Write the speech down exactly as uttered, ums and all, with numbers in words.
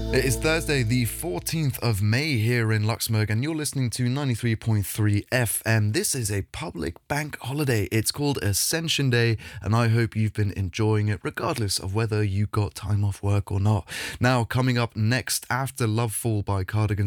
It is Thursday, the fourteenth of May here in Luxembourg, and you're listening to ninety-three point three F M. This is a public bank holiday. It's called Ascension Day, and I hope you've been enjoying it, regardless of whether you got time off work or not. Now, coming up next after Loveful by Cardigan